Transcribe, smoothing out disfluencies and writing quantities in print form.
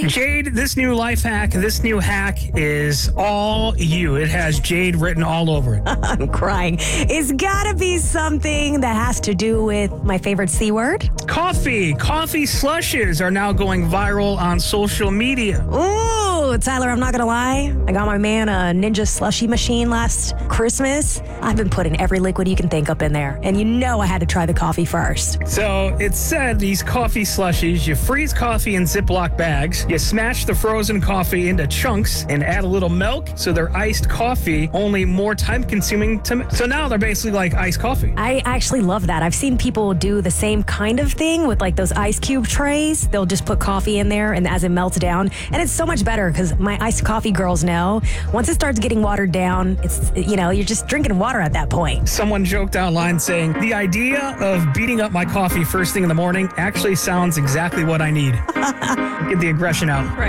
Jade, this new life hack, this new hack is all you. It has Jade written all over it. I'm crying. It's gotta be something that has to do with my favorite C word. Coffee. Coffee slushes are now going viral on social media. Ooh, Tyler, I'm not gonna lie. I got my man a Ninja slushy machine last Christmas. I've been putting every liquid you can think up in there. And you know I had to try the coffee first. So it said these coffee slushies, you freeze coffee in Ziploc bags, you smash the frozen coffee into chunks and add a little milk, so they're iced coffee, only more time consuming. So now they're basically like iced coffee. I actually love that. I've seen people do the same kind of thing with like those ice cube trays. They'll just put coffee in there and as it melts down. And it's so much better because my iced coffee girls know once it starts getting watered down, it's, you're just drinking water at that point. Someone joked online saying, the idea of beating up my coffee first thing in the morning actually sounds exactly what I need. Get the aggression out. Right.